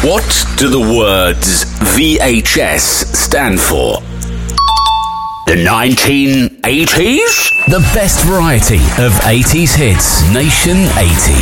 What do the words VHS stand for? The 1980s? The best variety of 80s hits. Nation 80s.